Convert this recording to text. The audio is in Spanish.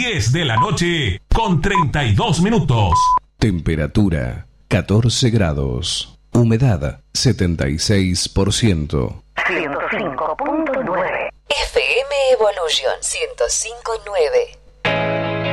10 de la noche con 32 minutos. Temperatura 14 grados. Humedad 76%. 105.9 FM Evolution 105.9.